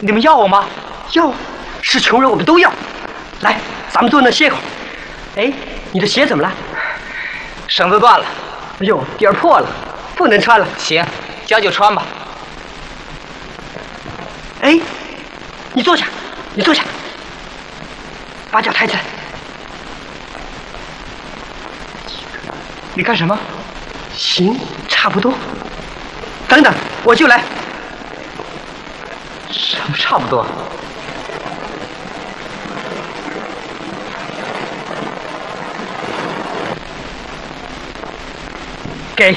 你们要我吗？ 要，是穷人我们都要。来，咱们坐那歇会儿。哎，你的鞋怎么了？ 绳子断了。 哎呦，底儿破了，不能穿了。 行，将就穿吧。 哎，你坐下，你坐下，把脚抬起来。 你干什么？ 行，差不多。等等，我就来。 什么差不多？ 给，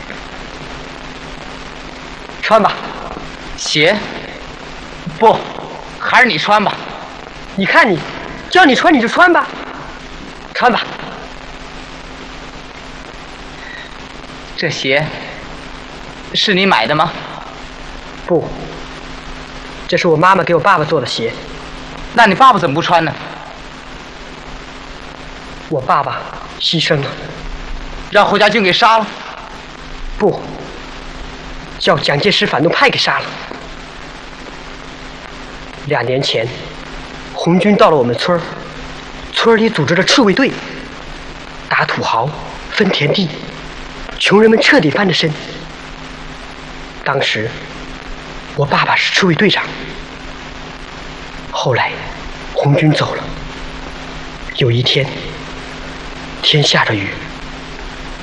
穿吧。 鞋？不，还是你穿吧。 你看你，叫你穿你就穿吧，穿吧。 这鞋是你买的吗？ 不，这是我妈妈给我爸爸做的鞋。 那你爸爸怎么不穿呢？ 我爸爸牺牲了， 让侯家军给杀了？ 不，叫蒋介石反动派给杀了。2年前，红军到了我们村儿，村里组织了赤卫队，打土豪，分田地，穷人们彻底翻了身。当时，我爸爸是赤卫队长。后来，红军走了。有一天，天下着雨。